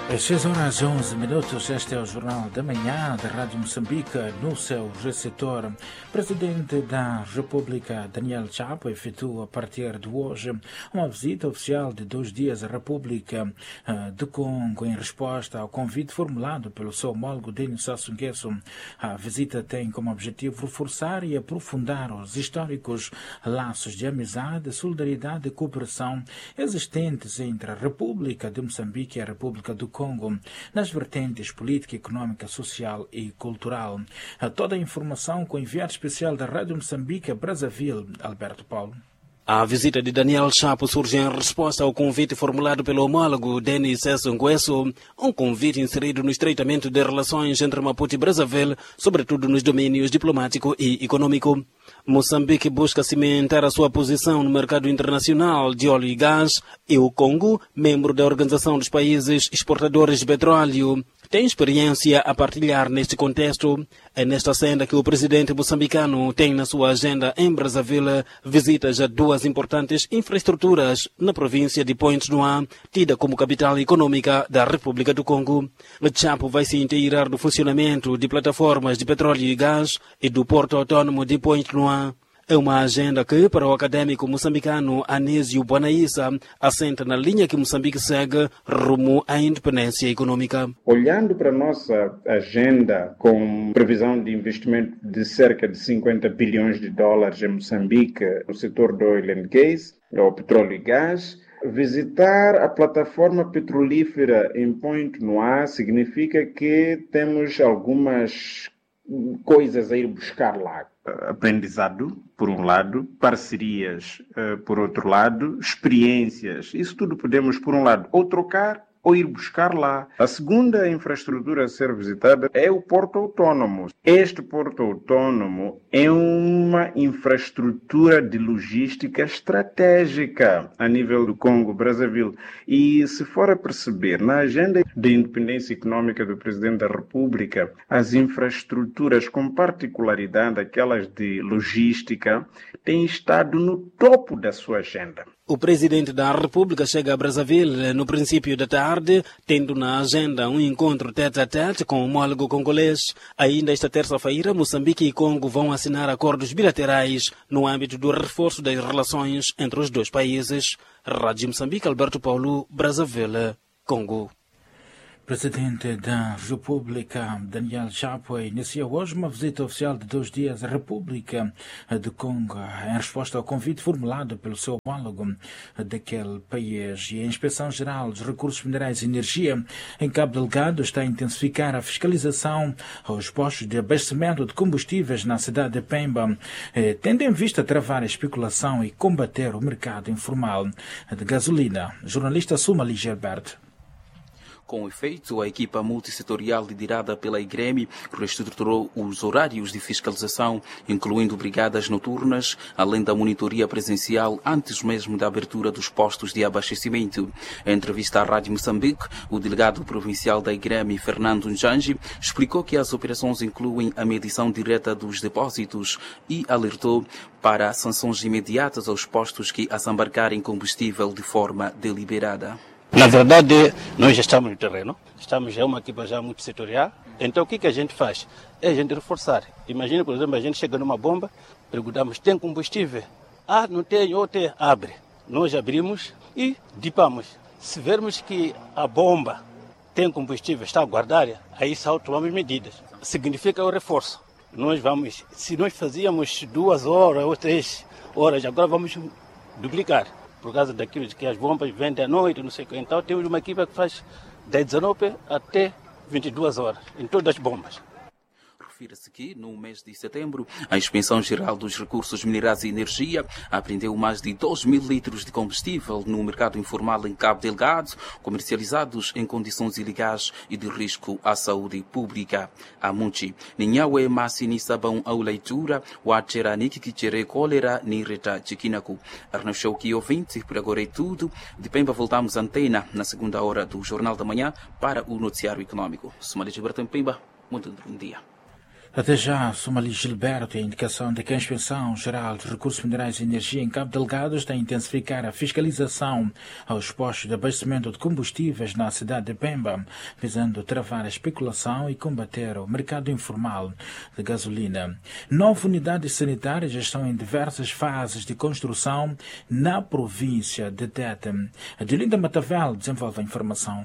Às 6 horas e 11 minutos, este é o Jornal da Manhã da Rádio Moçambique, no seu receptor. Presidente da República, Daniel Chapo, efetua a partir de hoje uma visita oficial de 2 dias à República do Congo, em resposta ao convite formulado pelo seu homólogo Denis Sassou Nguesso. A visita tem como objetivo reforçar e aprofundar os históricos laços de amizade, solidariedade e cooperação existentes entre a República de Moçambique e a República do Congo, nas vertentes política, econômica, social e cultural. Toda a informação com o enviado especial da Rádio Moçambique a Brazzaville, Alberto Paulo. A visita de Daniel Chapo surge em resposta ao convite formulado pelo homólogo Denis Sassou Nguesso, um convite inserido no estreitamento de relações entre Maputo e Brazzaville, sobretudo nos domínios diplomático e econômico. Moçambique busca cimentar a sua posição no mercado internacional de óleo e gás, e o Congo, membro da Organização dos Países Exportadores de Petróleo, tem experiência a partilhar neste contexto. É nesta senda que o presidente moçambicano tem na sua agenda em Brazzaville visitas a duas importantes infraestruturas na província de Pointe-Noire, tida como capital econômica da República do Congo. Chapo vai se inteirar do funcionamento de plataformas de petróleo e gás e do porto autônomo de Pointe-Noire. É uma agenda que, para o académico moçambicano Anésio Bonaissa, assenta na linha que Moçambique segue rumo à independência econômica. Olhando para a nossa agenda com previsão de investimento de cerca de 50 bilhões de dólares em Moçambique no setor do oil and gas, ou petróleo e gás, visitar a plataforma petrolífera em Pointe-Noire significa que temos algumas coisas a ir buscar lá. Aprendizado, por um lado, parcerias, por outro lado, experiências. Isso tudo podemos, por um lado, ou trocar ou ir buscar lá. A segunda infraestrutura a ser visitada é o Porto Autônomo. Este Porto Autônomo é uma infraestrutura de logística estratégica a nível do Congo-Brazzaville. E se for a perceber, na agenda de independência econômica do Presidente da República, as infraestruturas, com particularidade aquelas de logística, têm estado no topo da sua agenda. O presidente da República chega a Brazzaville no princípio da tarde, tendo na agenda um encontro tete-a-tete com o homólogo congolês. Ainda esta terça-feira, Moçambique e Congo vão assinar acordos bilaterais no âmbito do reforço das relações entre os dois países. Rádio Moçambique, Alberto Paulo, Brazzaville, Congo. Presidente da República, Daniel Chapo, inicia hoje uma visita oficial de 2 dias à República do Congo, em resposta ao convite formulado pelo seu homólogo daquele país. E a Inspeção-Geral dos Recursos Minerais e Energia, em Cabo Delgado, está a intensificar a fiscalização aos postos de abastecimento de combustíveis na cidade de Pemba, tendo em vista travar a especulação e combater o mercado informal de gasolina. Jornalista Sumali Gilberto. Com efeito, a equipa multissetorial liderada pela IGREMI reestruturou os horários de fiscalização, incluindo brigadas noturnas, além da monitoria presencial antes mesmo da abertura dos postos de abastecimento. Em entrevista à Rádio Moçambique, o delegado provincial da IGREMI, Fernando Njanji, explicou que as operações incluem a medição direta dos depósitos e alertou para sanções imediatas aos postos que assambarcarem combustível de forma deliberada. Na verdade, nós já estamos no terreno, é uma equipa já multissetorial, então o que a gente faz? É a gente reforçar. Imagina, por exemplo, a gente chega numa bomba, perguntamos, tem combustível? Ah, não tem, ou tem, abre. Nós abrimos e dipamos. Se vermos que a bomba tem combustível, está guardada, aí só tomamos medidas. Significa o reforço. Se nós fazíamos 2 horas ou 3 horas, agora vamos duplicar. Por causa daquilo de que as bombas vendem à noite, não sei o que. Então temos uma equipe que faz das 19 até 22 horas, em todas as bombas. Refira-se que, no mês de setembro, a Inspeção-Geral dos Recursos Minerais e Energia apreendeu mais de 2.000 litros de combustível no mercado informal em Cabo Delgado, comercializados em condições ilegais e de risco à saúde pública. A Munchi, Ninhawe Masini Sabão ao leitura, o Acherani que tirei cólera ni reta chiquinaku. Arnachou que ouvinte, por agora é tudo. De Pemba voltamos à antena na segunda hora do Jornal da Manhã para o Noticiário Econômico. Somali Gilberto em Pemba, muito bom dia. Até já, Somali Gilberto, a indicação de que a Inspeção-Geral de Recursos Minerais e Energia em Cabo Delgado está a intensificar a fiscalização aos postos de abastecimento de combustíveis na cidade de Pemba, visando travar a especulação e combater o mercado informal de gasolina. 9 unidades sanitárias já estão em diversas fases de construção na província de Tete. A Deolinda Matavel desenvolve a informação.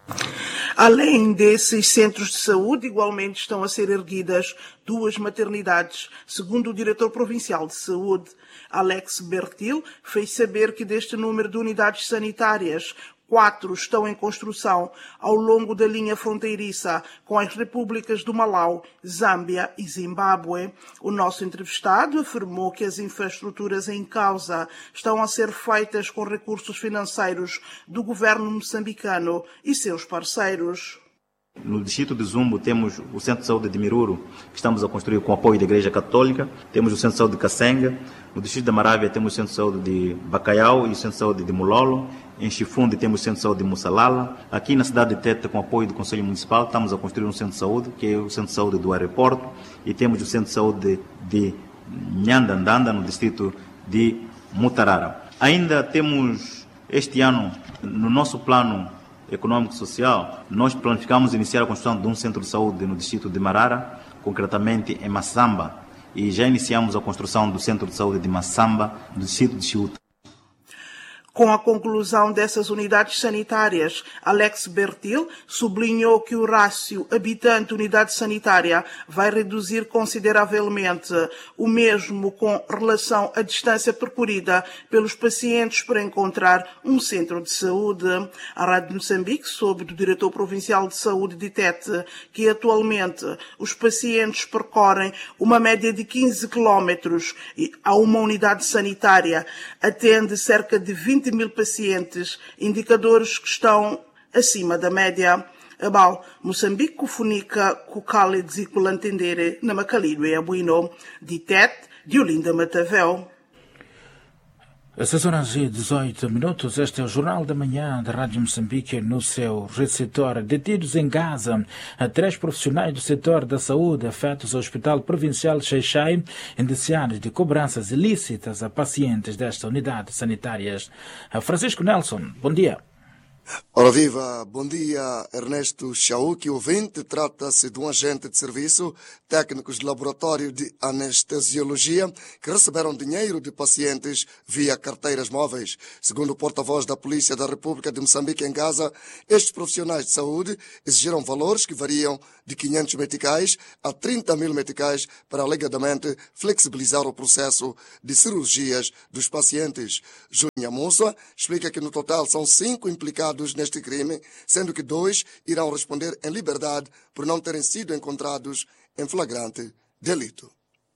Além desses centros de saúde, igualmente estão a ser erguidas 2 maternidades. Segundo o diretor provincial de saúde, Alex Bertil, fez saber que deste número de unidades sanitárias, 4 estão em construção ao longo da linha fronteiriça com as repúblicas do Malau, Zâmbia e Zimbábue. O nosso entrevistado afirmou que as infraestruturas em causa estão a ser feitas com recursos financeiros do governo moçambicano e seus parceiros. No distrito de Zumbo temos o Centro de Saúde de Miruro, que estamos a construir com apoio da Igreja Católica. Temos o Centro de Saúde de Kasenga. No distrito da Marávia temos o Centro de Saúde de Bacaiau e o Centro de Saúde de Mulolo. Em Chifunde temos o Centro de Saúde de Mussalala. Aqui na cidade de Tete, com apoio do Conselho Municipal, estamos a construir um Centro de Saúde, que é o Centro de Saúde do Aeroporto. E temos o Centro de Saúde de Nhandandanda, no distrito de Mutarara. Ainda temos este ano, no nosso plano econômico e social, nós planificamos iniciar a construção de um centro de saúde no distrito de Marara, concretamente em Massamba, e já iniciamos a construção do centro de saúde de Massamba, no distrito de Chiuta. Com a conclusão dessas unidades sanitárias, Alex Bertil sublinhou que o rácio habitante-unidade sanitária vai reduzir consideravelmente, o mesmo com relação à distância percorrida pelos pacientes para encontrar um centro de saúde. A Rádio Moçambique soube do diretor provincial de saúde de Tete que atualmente os pacientes percorrem uma média de 15 quilómetros e a uma unidade sanitária atende cerca de 20 mil pacientes, indicadores que estão acima da média. Abal, Moçambique, Cufunica, Cucálides e Culantendere, na Macalido e Abuino, de Tete, Deolinda Matavel. Às 6h18, este é o Jornal da Manhã da Rádio Moçambique no seu receptor. Detidos em Gaza, 3 profissionais do setor da saúde afetos ao Hospital Provincial de Xai-Xai, indiciados de cobranças ilícitas a pacientes desta unidade sanitárias. Francisco Nelson, bom dia. Ora viva, bom dia, Ernesto Chauque, ouvinte. Trata-se de um agente de serviço, técnicos de laboratório de anestesiologia, que receberam dinheiro de pacientes via carteiras móveis. Segundo o porta-voz da Polícia da República de Moçambique em Gaza, estes profissionais de saúde exigiram valores que variam de 500 meticais a 30 mil meticais para alegadamente flexibilizar o processo de cirurgias dos pacientes. Júnior Mussa explica que no total são 5 implicados neste crime, sendo que 2 irão responder em liberdade por não terem sido encontrados em flagrante delito.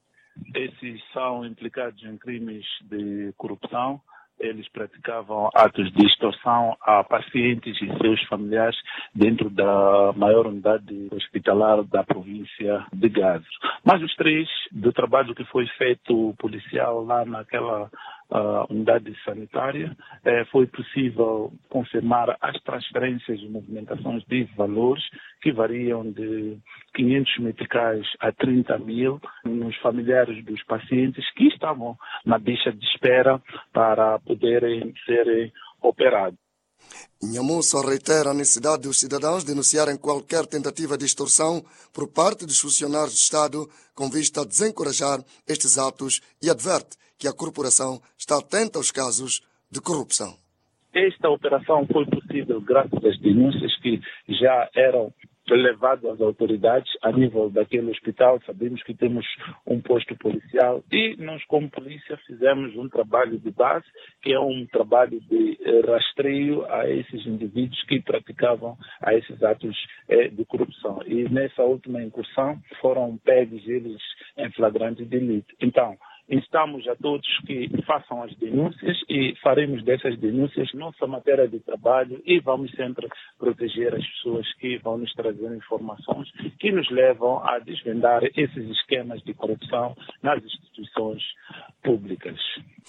Esses são implicados em crimes de corrupção. Eles praticavam atos de extorsão a pacientes e seus familiares dentro da maior unidade hospitalar da província de Gaza. Mas os 3, do trabalho que foi feito policial lá naquela unidade sanitária, foi possível confirmar as transferências e movimentações de valores que variam de 500 meticais a 30 mil nos familiares dos pacientes que estavam na lista de espera para poderem ser operados. Nhamussa reitera a necessidade dos cidadãos denunciarem qualquer tentativa de extorsão por parte dos funcionários do Estado com vista a desencorajar estes atos e adverte que a corporação está atenta aos casos de corrupção. Esta operação foi possível graças às denúncias que já eram levadas às autoridades a nível daquele hospital. Sabemos que temos um posto policial e nós, como polícia, fizemos um trabalho de base, que é um trabalho de rastreio a esses indivíduos que praticavam a esses atos de corrupção. E nessa última incursão foram pegos eles em flagrante delito. Então, instamos a todos que façam as denúncias e faremos dessas denúncias nossa matéria de trabalho e vamos sempre proteger as pessoas que vão nos trazer informações que nos levam a desvendar esses esquemas de corrupção nas instituições públicas.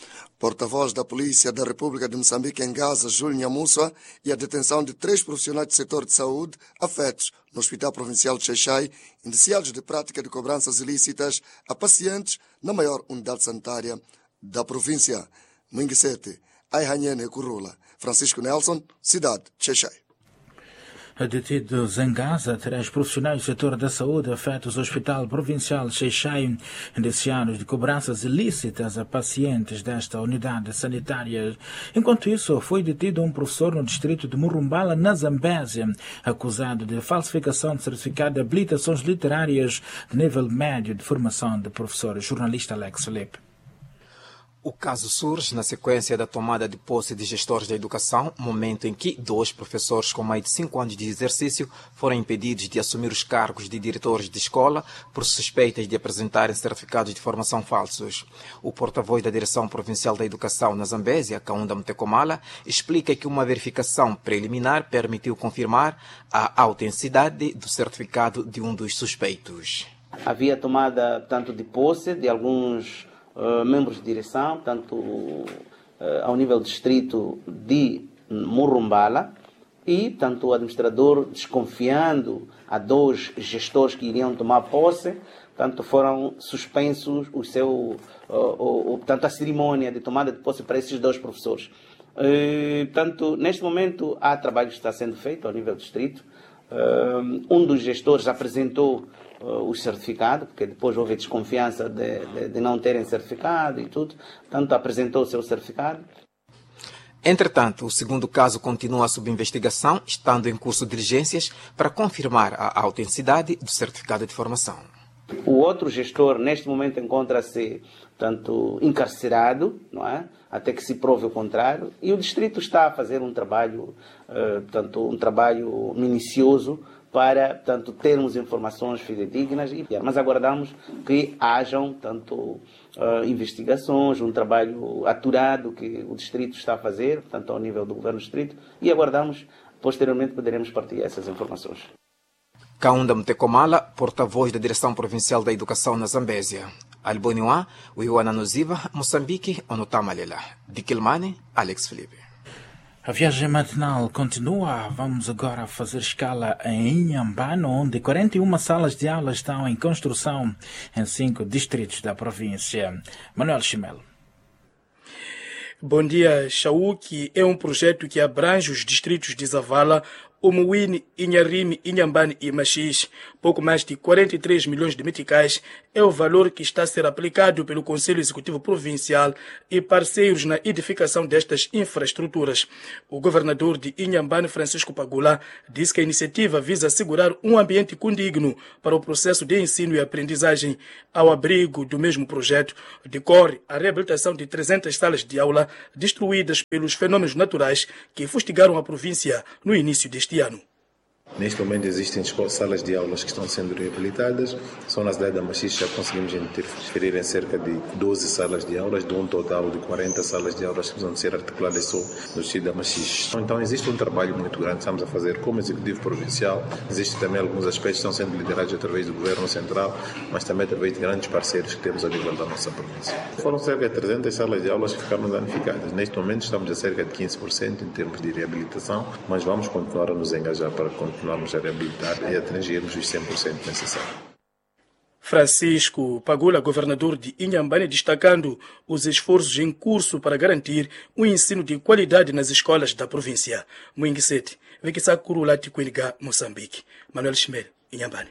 Porta-voz da Polícia da República de Moçambique em Gaza, Júlio Nhamussa, e a detenção de 3 profissionais do setor de saúde afetos no Hospital Provincial de Xai-Xai, indiciados de prática de cobranças ilícitas a pacientes na maior unidade sanitária da província. Mwingisete, Aihanyene Kurula, Francisco Nelson, cidade de Xai-Xai. Detidos em Gaza, 3 profissionais do setor da saúde afetos ao Hospital Provincial de Xai-Xai, indiciados de cobranças ilícitas a pacientes desta unidade sanitária. Enquanto isso, foi detido um professor no distrito de Murumbala, na Zambésia, acusado de falsificação de certificado de habilitações literárias de nível médio de formação de professor. Jornalista Alex Felipe. O caso surge na sequência da tomada de posse de gestores da educação, momento em que 2 professores com mais de 5 anos de exercício foram impedidos de assumir os cargos de diretores de escola por suspeitas de apresentarem certificados de formação falsos. O porta-voz da Direção Provincial da Educação na Zambésia, Kaunda Mtekomala, explica que uma verificação preliminar permitiu confirmar a autenticidade do certificado de um dos suspeitos. Havia tomada, tanto de posse de alguns membros de direção, tanto ao nível distrito de Murumbala, e tanto o administrador, desconfiando a 2 gestores que iriam tomar posse, tanto foram suspensos a cerimônia de tomada de posse para esses 2 professores. Portanto, neste momento há trabalho que está sendo feito ao nível distrito. Um dos gestores apresentou o certificado, porque depois houve desconfiança de não terem certificado e tudo, portanto apresentou o seu certificado. Entretanto, o segundo caso continua sob investigação, estando em curso diligências para confirmar a autenticidade do certificado de formação. O outro gestor, neste momento, encontra-se, portanto, encarcerado, não é? Até que se prove o contrário, e o distrito está a fazer um trabalho minucioso para, portanto, termos informações fidedignas, mas aguardamos que hajam, investigações, um trabalho aturado que o distrito está a fazer, portanto, ao nível do governo distrito, e aguardamos, posteriormente, poderemos partilhar essas informações. Kaunda Mtekomala, porta-voz da Direção Provincial da Educação na Zambésia. Alboniwa, Uiwana Nuziva, Moçambique, Onotamalela. De Quilmane, Alex Felipe. A viagem matinal continua. Vamos agora fazer escala em Inhambane, onde 41 salas de aula estão em construção em 5 distritos da província. Manuel Chimelo. Bom dia, Chauque é um projeto que abrange os distritos de Zavala, Umuwini, Inharime, Inhambane e Machis. Pouco mais de 43 milhões de meticais é o valor que está a ser aplicado pelo Conselho Executivo Provincial e parceiros na edificação destas infraestruturas. O governador de Inhambane, Francisco Pagula, disse que a iniciativa visa assegurar um ambiente condigno para o processo de ensino e aprendizagem. Ao abrigo do mesmo projeto, decorre a reabilitação de 300 salas de aula destruídas pelos fenômenos naturais que fustigaram a província no início deste ano. Neste momento existem salas de aulas que estão sendo reabilitadas. Só na cidade da Machixe já conseguimos interferir em cerca de 12 salas de aulas, de um total de 40 salas de aulas que vão ser articuladas só no distrito da Machixe. Então existe um trabalho muito grande que estamos a fazer como Executivo Provincial. Existem também alguns aspectos que estão sendo liderados através do Governo Central, mas também através de grandes parceiros que temos a nível da nossa província. Foram cerca de 300 salas de aulas que ficaram danificadas. Neste momento estamos a cerca de 15% em termos de reabilitação, mas vamos continuar a nos engajar para continuarmos a reabilitar e atingirmos os 100% necessários. Francisco Pagula, governador de Inhambane, destacando os esforços em curso para garantir um ensino de qualidade nas escolas da província. Mwingisete, Vekisakurulati Kwiniga, Moçambique. Manuel Chimel, Inhambane.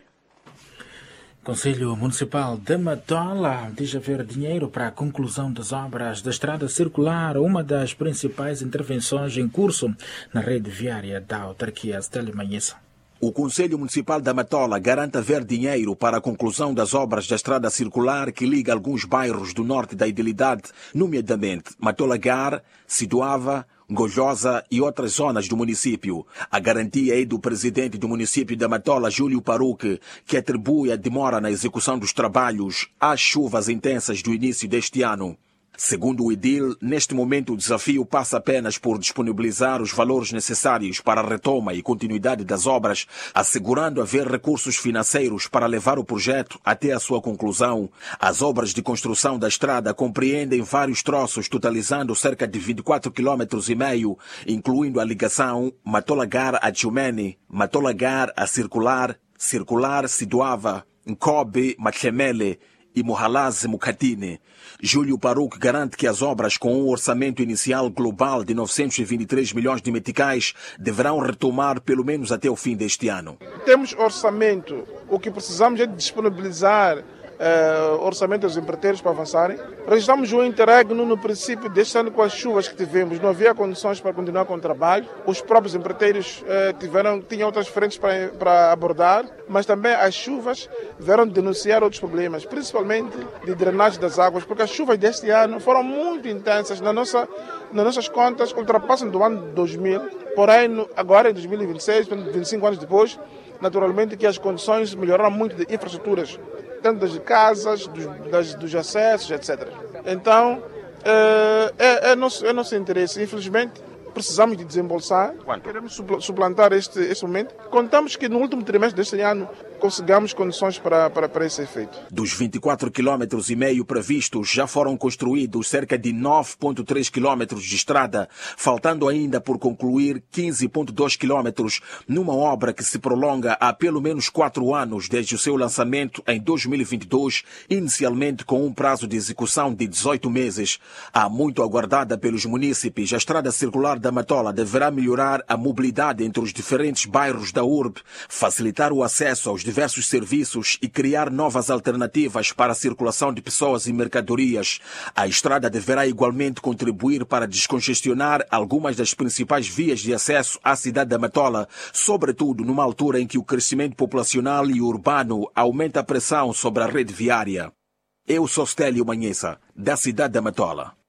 Conselho Municipal de Matola diz haver dinheiro para a conclusão das obras da estrada circular, uma das principais intervenções em curso na rede viária da autarquia Stelimanhesa. O Conselho Municipal da Matola garante haver dinheiro para a conclusão das obras da estrada circular que liga alguns bairros do norte da idilidade, nomeadamente Matolagar, Siduava, Ngojosa e outras zonas do município. A garantia é do presidente do município da Matola, Júlio Paruque, que atribui a demora na execução dos trabalhos às chuvas intensas do início deste ano. Segundo o edil, neste momento o desafio passa apenas por disponibilizar os valores necessários para a retoma e continuidade das obras, assegurando haver recursos financeiros para levar o projeto até a sua conclusão. As obras de construção da estrada compreendem vários troços, totalizando cerca de 24,5 km, incluindo a ligação Matola-Gar a Tchumene, Matola-Gar a Circular, Siduava, Nkobe, Machemele e Mohalaze Mukatine. Júlio Paruc garante que as obras, com um orçamento inicial global de 923 milhões de meticais, deverão retomar pelo menos até o fim deste ano. Temos orçamento. O que precisamos é de disponibilizar orçamento dos empreiteiros para avançarem. Registramos o interregno no princípio deste ano com as chuvas que tivemos. Não havia condições para continuar com o trabalho. Os próprios empreiteiros tinham outras frentes para abordar, mas também as chuvas vieram denunciar outros problemas, principalmente de drenagem das águas, porque as chuvas deste ano foram muito intensas. Nas nossas contas, ultrapassam do ano 2000. Porém, agora em 2026, 25 anos depois, naturalmente que as condições melhoraram muito de infraestruturas, tanto das casas, dos acessos, etc. Então, é nosso interesse. Infelizmente, precisamos de desembolsar. Queremos suplantar este momento. Contamos que no último trimestre deste ano consigamos condições para esse efeito. Dos 24,5 km previstos, já foram construídos cerca de 9,3 km de estrada, faltando ainda por concluir 15,2 km, numa obra que se prolonga há pelo menos 4 anos desde o seu lançamento em 2022, inicialmente com um prazo de execução de 18 meses. Há muito aguardada pelos munícipes, a estrada circular da Matola deverá melhorar a mobilidade entre os diferentes bairros da urbe, facilitar o acesso aos diversos serviços e criar novas alternativas para a circulação de pessoas e mercadorias. A estrada deverá igualmente contribuir para descongestionar algumas das principais vias de acesso à cidade da Matola, sobretudo numa altura em que o crescimento populacional e urbano aumenta a pressão sobre a rede viária. Eu sou Stélio Manhessa, da cidade da Matola.